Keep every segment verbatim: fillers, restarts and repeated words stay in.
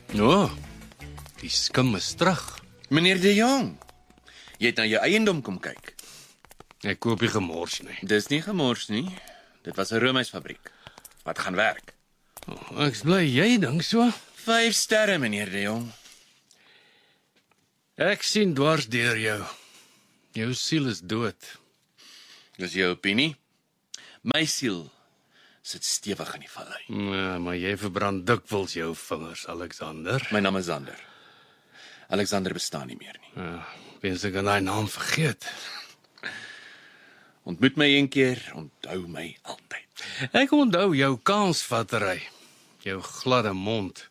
O, die skim is terug. Meneer De Jong, jy het na jou eiendom kom kyk. Ek koop nie gemors nie. Dis nie gemors nie. Dit was 'n roomysfabriek. Wat gaan werk? Oh, ek's bly jy dink so. Vyf sterre, meneer De Jong. Ek sien dwars deur jou. Jou siel is dood. Dis jou opinie. My siel sit stewig in die vallei. Ja, maar jy verbrand dikwels jou vingers, Alexander. My naam is Zander. Alexander bestaan nie meer nie. Ja, wens ek aan daai naam vergeet. Ontmoet my een keer, onthou my altyd. Ek onthou jou kansvattery. Jou gladde mond.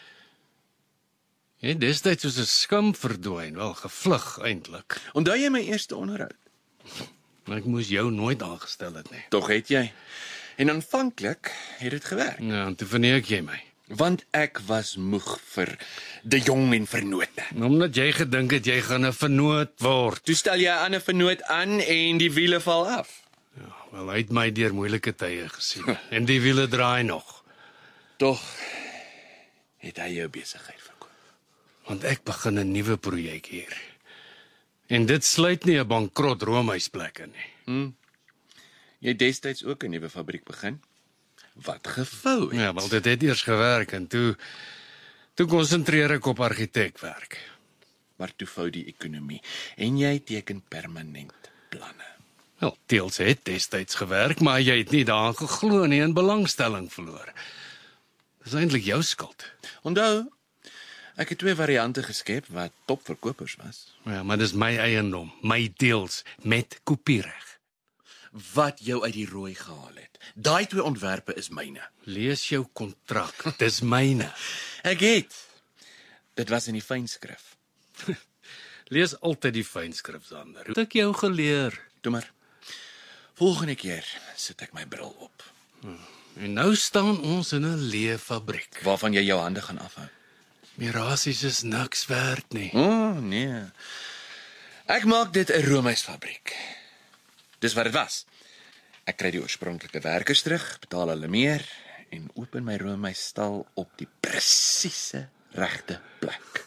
Jy het destyds soos 'n skim verdwyn, wel gevlug eintlik. Onthou jy my eerste onderhoud? Ek moes jou nooit aangestel het nie. Tog het jy. En aanvanklik het dit gewerk. Ja, en toe verneek jy my. Want ek was moeg vir De Jong en Vernote. Omdat jy gedink het jy gaan 'n vernoot word. Toe stel jy 'n ander vernoot aan en die wiele val af. Ja, wel, hy het my deur moeilike tye gesien. En die wiele draai nog. Tog het hy jou besigheid verkoop. Want ek begin 'n nuwe projek hier. En dit sluit nie 'n bankrot roomhuisplek in nie. Hmm. Jy het destyds ook 'n nuwe fabriek begin. Wat gevou het. Ja, wel dit het eers gewerk en toe toe konsentreer ek op argitekwerk. Maar toe vou die ekonomie en jy teken permanent planne. Wel, deels het destyds gewerk, maar jy het nie daaraan geglo nie en belangstelling verloor. Dis eintlik jou skuld. Onthou, ek het twee variante geskep wat topverkopers was. Ja, maar dis my eiendom, my deels met kopiereg. Wat jou uit die rooi gehaal het. Daai twee ontwerpe is myne. Lees jou kontrak, dis myne. Ek het. Dit was in die fynskrif. Lees altyd die fynskrif, Zander. Het ek jou geleer? Toe maar. Volgende keer sit ek my bril op. En nou staan ons in 'n leë fabriek. Waarvan jy jou hande gaan afhou. Mirasies is niks werd nie. O, oh, nee. Ek maak dit 'n roomhuisfabriek. Dis wat dit was. Ek kry die oorspronklike werkers terug, betaal hulle meer en open my roomhuisstal op die presiese regte plek.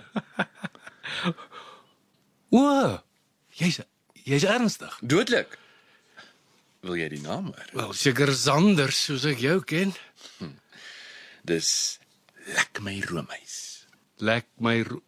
O, jy's jy's ernstig. Dodelik. Wil jy die naam hoor? Wel, seker Zander soos ek jou ken. Dis Lek my roomhuis. Lek my ro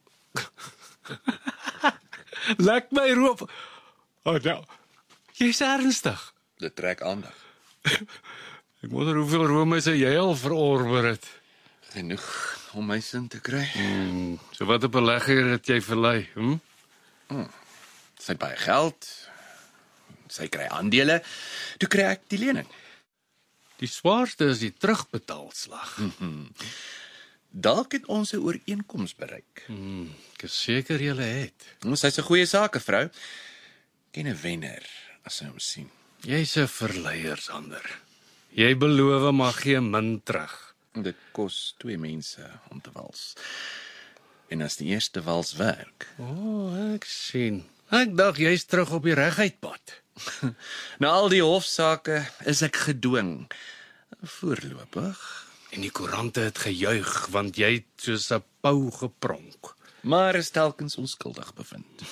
Lek my roop. Oh, nou. Jy's ernstig. Dit trek aandag. Ek wonder hoeveel roomhuise jy al verorber het. Genoeg om my sin te kry. Hmm, so wat 'n belegger het jy verlei, hm? Sy het baie geld. Sy kry aandele. Toe kry ek die lening. Die swaarste is die terugbetaalslag. Dalk het ons 'n ooreenkoms bereik. Hmm, ek is seker jy het. Sy's 'n goeie sakevrou. Ken 'n wenner as sy hom sien. Jy's 'n verleier, Zander. Jy beloof maar gee min terug. Dit kos twee mense om te wals. En as die eerste wals werk, O, oh, ek sien. Ek dink jy's terug op die reguit pad. na al die hofsaake is ek gedwing. Voorlopig. En die koerante het gejuig want jy het soos 'n pou gepronk. Maar is telkens onskuldig bevind.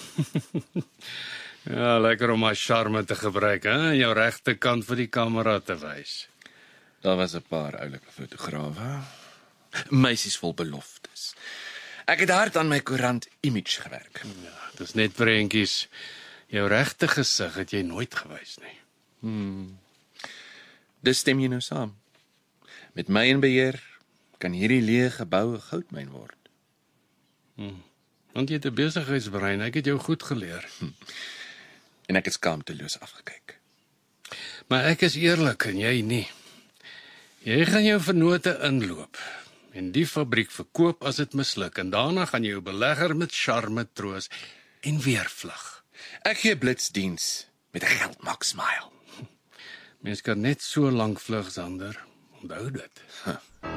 Ja, lekker om my charme te gebruik, hè, en jou regte kant vir die kamera te wys. Daar was 'n paar oulike fotograwe. Meisies vol beloftes. Ek het hard aan my koerant image gewerk. Ja, dis net prentjies. Jou regte gesig het jy nooit gewys nie. Hmm. Dis stem jy nou saam. Met my in beheer kan hierdie leë gebou 'n goudmyn word. Hmm. Want jy het 'n besigheidsbrein, ek het jou goed geleer. Hm. En ek het skaamteloos afgekyk. Maar ek is eerlik en jy nie. Jy gaan jou vennote inloop en die fabriek verkoop as dit misluk en daarna gaan jy jou belegger met charme troos en weer vlug. Ek gee blitsdiens met 'n geldmak smile. Mens kan net so lank vlug, Zander. Onthou dit. Huh.